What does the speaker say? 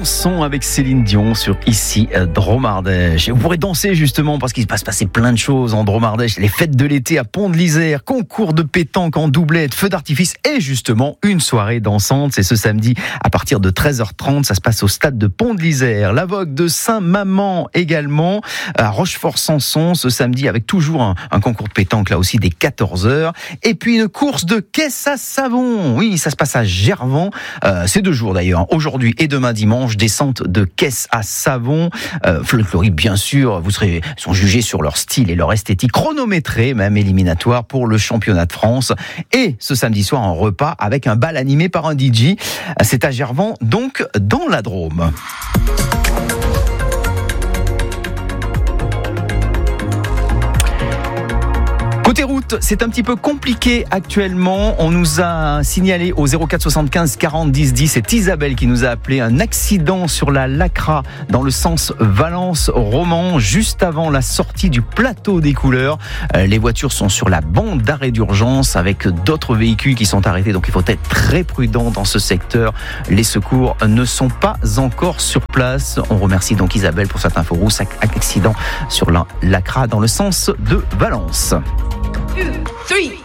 Dansons avec Céline Dion sur Ici Dromardèche. Et vous pourrez danser justement parce qu'il va se passer plein de choses en Dromardèche. Les fêtes de l'été à Pont de l'Isère, concours de pétanque en doublette, feux d'artifice et justement une soirée dansante. C'est ce samedi à partir de 13h30. Ça se passe au stade de Pont de l'Isère. La Vogue de Saint-Maman également à Rochefort-Sanson ce samedi avec toujours un concours de pétanque là aussi dès 14h. Et puis une course de caisse à savon. Oui, ça se passe à Gervans. C'est 2 jours d'ailleurs. Aujourd'hui et demain dimanche, descente de caisse à savon. Folklorique bien sûr. Vous sont jugés sur leur style et leur esthétique, chronométrés même, éliminatoire pour le championnat de France. Et ce samedi soir, un repas avec un bal animé par un DJ. C'est à Gervans, donc dans la Drôme. Côté route, c'est un petit peu compliqué actuellement. On nous a signalé au 04 75 40 10 10, c'est Isabelle qui nous a appelé, un accident sur la Lacra dans le sens Valence-Romans, juste avant la sortie du plateau des couleurs. Les voitures sont sur la bande d'arrêt d'urgence avec d'autres véhicules qui sont arrêtés, donc il faut être très prudent dans ce secteur. Les secours ne sont pas encore sur place. On remercie donc Isabelle pour cette info rousse. Accident sur la Lacra dans le sens de Valence. 2, 3